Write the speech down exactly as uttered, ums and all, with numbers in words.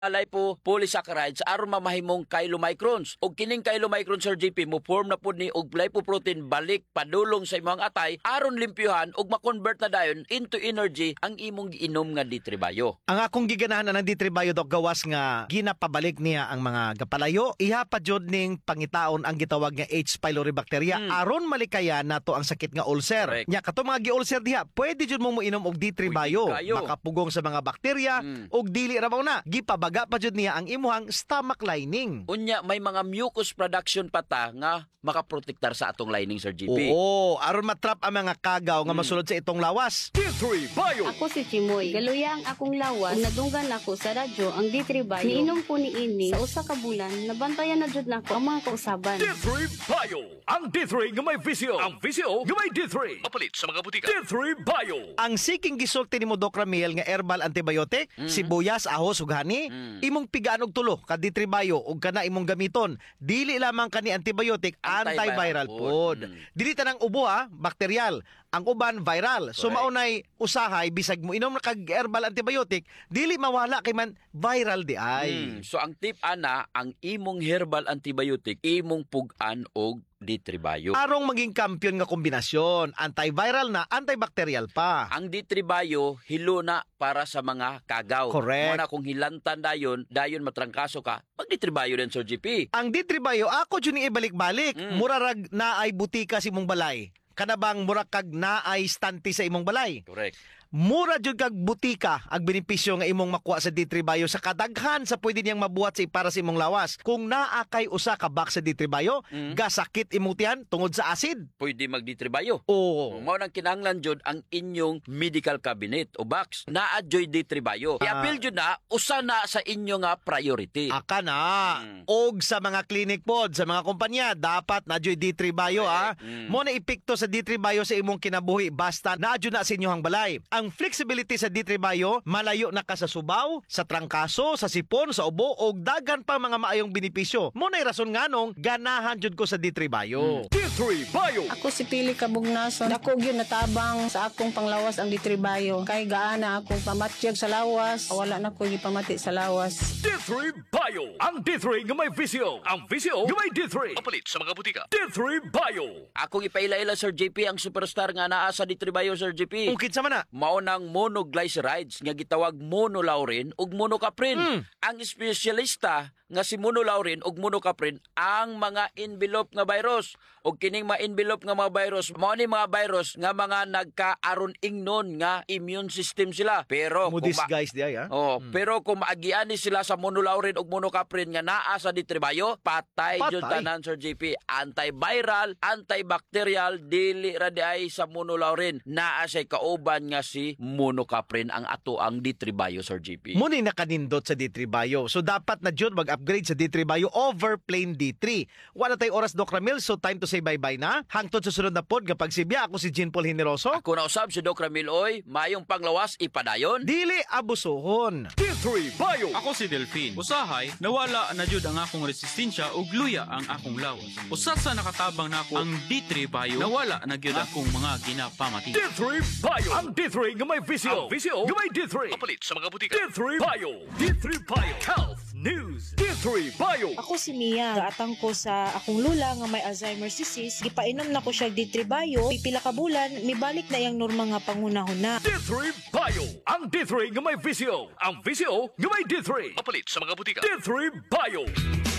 alay po polysaccharides aron mamahimong chylomicrons. Og kining chylomicrons Sir J P mo form na pud ni og lipoprotein balik padulong sa imong atay aron limpyuhan og ma-convert na dayon into energy ang imong giinom nga D three Bio. Ang akong giganahan ng D three Bio Doc gawas nga ginapabalik niya ang mga gapalayo, iha pa jud ning pangitaon ang gitawag nga H. pylori bacteria Hmm. aron malikayan nato ang sakit nga ulcer. Correct. Nya kato mga gi-ulcer diha, pwede jud mo moinom og D three Bio. Pwede kayo. Makapugong sa mga bakterya Hmm. og dili ra maw na. Gipabaga pa jud niya ang imuhang stomach lining. Unya may mga mucus production pa ta nga makaprotektar sa atong lining Sir J P. Oo, aron matrap ang mga kagaw nga masulod sa itong lawas. D three Bio. Ako si Chimoy. Galuya ang akong lawas. Kung nadunggan ako sa radyo ang D three Bio. Niinom ko ni ini sa usa ka bulan. Nabantayan na jud nako ang mga kausaban. D three Bio. Ang D three nga may visio. Ang visio nga may D three. Mapalit sa mga butika. D three Bio. Ang siking gisulti nimo Doc Ramil nga herbal antibiotic, sibuyas, ahos ug hani, imong pigaan og tulo ka D three Bio ug kana imong gamiton. Dili lamang kani antibiotic, antiviral Antiviral food. food. Mm. Dili tanang ubo ha, bakteryal. Ang uban viral. So Correct. maunay usahay bisag mo inom na kag herbal antibiotic, dili mawala kay man viral di ay. Mm. So ang tip ana, ang imong herbal antibiotic imong pugan og D three Bio. Arong maging kampiyon nga kombinasyon, antiviral na, antibacterial pa. Ang D three Bio hilo na para sa mga kagaw. Correct. Muna kung hilantan dayon, dayon matrangkaso ka, mag D three Bio din Sir G P. Ang D three Bio, ako dyan ibalik-balik. Mm. Murarag na ay butika sa imong balay. Kanabang murag kag na ay stante sa imong balay. Correct. Mura jud kag butika ang benepisyo nga imong makuha sa D three Bio sa kadaghan sa pwede niyang mabuhat sa para sa imong lawas. Kung naa kay usa ka box sa D three Bio, Mm. gasakit imutian tungod sa acid. Pwede mag D three Bio. Oo. Mao nang kinahanglan jud ang inyong medical cabinet o box. Naa joy D three Bio. Ah. I-appeal jud na usa na sa inyo nga priority. Aka na. Mm. Og sa mga clinic pod, sa mga kumpanya, dapat na jud D three Bio ah. Mm. Mo na epekto sa D three Bio sa imong kinabuhi basta na jud na sa inyong balay. Ang flexibility sa D three Bio, malayo na ka sa subaw, sa trangkaso, sa sipon, sa ubo og dagan pa mga maayong benepisyo. Mo na rason nganong ganahan jud ko sa D three Bio. D three Bio. Ako si Pili Kabugnason. Dako gyud natabang sa akong panglawas ang D three Bio. Kay gaana akong pamatyag sa lawas. Wala na ko gipamati sa lawas. D three Bio. Ang D three nga may visio. Ang visio nga may D three. Mapalit sa mga butika. D three Bio. Akong ipaila-ila Sir J P ang superstar nga naa sa D three Bio Sir J P. Ungkit sa mana. Mao nang monoglycerides nga gitawag monolaurin ug monocaprin. Mm. Ang espesyalista nga si monolaurin ug monocaprin ang mga envelope nga virus. Ug kining mga envelope nga mga virus, mao ni mga virus nga mga nagkaaron ingnon nga immune system sila. Pero Mo kung ma- disguise di ay ah. Oh, pero kung maagian ni sila sa monolaurin ug monocaprin nga naa sa D three Bio, patay jud Patay. tanan Sir J P. Antiviral, antibacterial, dili ra di ay sa monolaurin. Naa say kauban nga si monocaprin ang ato ang D three Bio Sir J P. Muna nakanindot sa D three Bio. So dapat na jud mag-upgrade sa D three Bio over plain D three. Wala tay oras Doc Ramil, so time to say bye-bye na. Hangtod sa sunod na pod kapag sibya ako si Jean Paul Hineroso. Ako na usab si Doc Ramil Oy, mayong panglawas ipadayon. Dili abusohon. D three Bio. Ako si Delphine. Usahay, nawala na jud ang akong resistensya ug luya ang akong lawas. Usa sa nakatabang nako ang D three Bio, nawala na gyud akong mga ginapamati. D three Bio. Ang D three nga may visio. Ang visio nga may D three. Mapalit sa mga butika. D three Bio. D three Bio. Health News. D three Bio. Ako si Mia. Gaatang ko sa akong lula nga may Alzheimer's disease. Gipainom na ko siya D three Bio. Pipila ka bulan, mibalik na yung norma nga pangunahon na. D three Bio. Ang D three nga may visio. Ang visio nga may D three. Mapalit sa mga butika. D three Bio.